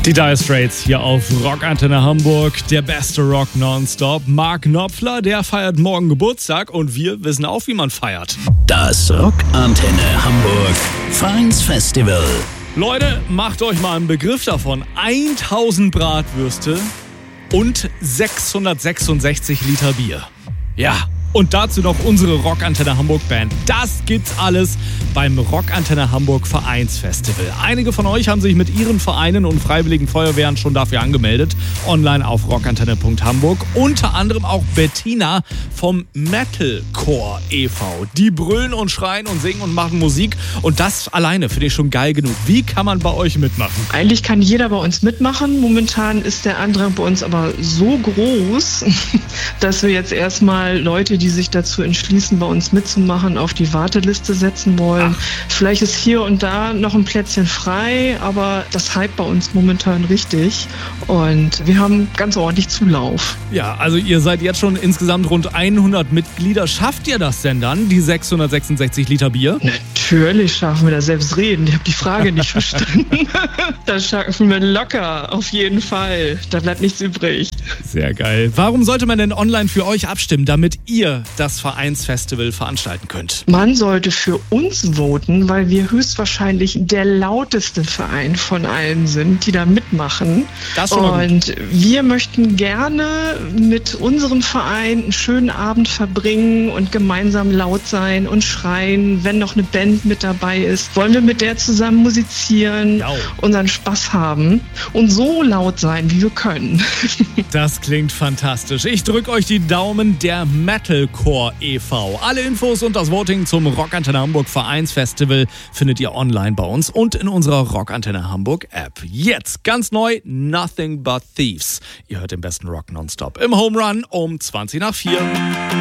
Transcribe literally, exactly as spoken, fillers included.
Die Dire Straits hier auf Rockantenne Hamburg, der beste Rock nonstop. Mark Knopfler, der feiert morgen Geburtstag und wir wissen auch, wie man feiert. Das Rockantenne Hamburg Vereinsfestival. Leute, macht euch mal einen Begriff davon. tausend Bratwürste und sechshundertsechsundsechzig Liter Bier. Ja. Und dazu noch unsere Rockantenne Hamburg Band. Das gibt's alles beim Rockantenne Hamburg Vereinsfestival. Einige von euch haben sich mit ihren Vereinen und freiwilligen Feuerwehren schon dafür angemeldet. Online auf rockantenne punkt hamburg. Unter anderem auch Bettina vom Metalcore e V. Die brüllen und schreien und singen und machen Musik. Und das alleine finde ich schon geil genug. Wie kann man bei euch mitmachen? Eigentlich kann jeder bei uns mitmachen. Momentan ist der Andrang bei uns aber so groß, dass wir jetzt erstmal Leute, die sich dazu entschließen, bei uns mitzumachen, auf die Warteliste setzen wollen. Ach. Vielleicht ist hier und da noch ein Plätzchen frei, aber das hype bei uns momentan richtig und wir haben ganz ordentlich Zulauf. Ja, also ihr seid jetzt schon insgesamt rund hundert Mitglieder. Schafft ihr das denn dann, die sechshundertsechsundsechzig Liter Bier? Natürlich schaffen wir das, selbst reden. Ich habe die Frage nicht verstanden. Das schaffen wir locker, auf jeden Fall. Da bleibt nichts übrig. Sehr geil. Warum sollte man denn online für euch abstimmen, damit ihr das Vereinsfestival veranstalten könnt? Man sollte für uns voten, weil wir höchstwahrscheinlich der lauteste Verein von allen sind, die da mitmachen. Das schon mal gut. Und wir möchten gerne mit unserem Verein einen schönen Abend verbringen und gemeinsam laut sein und schreien, wenn noch eine Band mit dabei ist. Wollen wir mit der zusammen musizieren, ja, unseren Spaß haben und so laut sein, wie wir können. Das klingt fantastisch. Ich drücke euch die Daumen, der Metalcore e V. Alle Infos und das Voting zum Rockantenne Hamburg Vereinsfestival findet ihr online bei uns und in unserer Rockantenne Hamburg App. Jetzt ganz neu, Nothing But Thieves. Ihr hört den besten Rock nonstop im Home Run um zwanzig nach vier.